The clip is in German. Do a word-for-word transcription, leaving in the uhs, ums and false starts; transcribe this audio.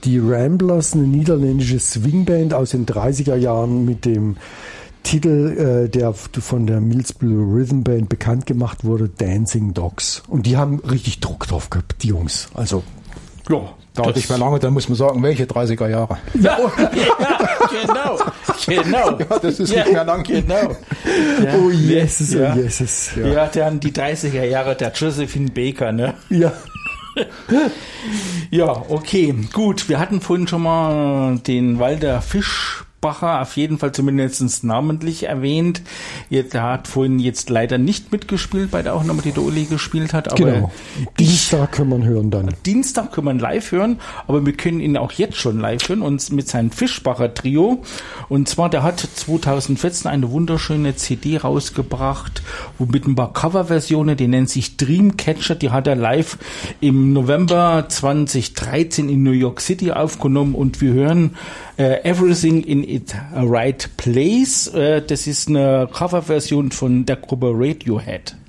die Ramblers, eine niederländische Swingband aus den dreißiger Jahren mit dem Titel, äh, der von der Millsboro Rhythm Band bekannt gemacht wurde, Dancing Dogs. Und die haben richtig Druck drauf gehabt, die Jungs. Also, ja. Dauert nicht mehr lange, dann muss man sagen, welche dreißiger Jahre. Ja, ja genau, genau. Ja, das ist ja, nicht mehr lang. Genau. Ja. Oh Jesus, ja. oh Jesus. Ja. ja, dann die dreißiger Jahre der Josephine Baker, ne? Ja. Ja, okay, gut. Wir hatten vorhin schon mal den Walter Fischbacher auf jeden Fall zumindest namentlich erwähnt. Der hat vorhin jetzt leider nicht mitgespielt bei der Aufnahme, die der Uli gespielt hat. Aber genau. Dienstag können wir hören dann. Dienstag können wir live hören, aber wir können ihn auch jetzt schon live hören und mit seinem Fischbacher Trio. Und zwar, der hat zwanzig vierzehn eine wunderschöne C D rausgebracht, wo mit ein paar Coverversionen, die nennt sich Dreamcatcher, die hat er live im November zwanzig dreizehn in New York City aufgenommen und wir hören Uh, Everything in Its Right Place. Uh, das ist eine Coverversion von der Gruppe Radiohead.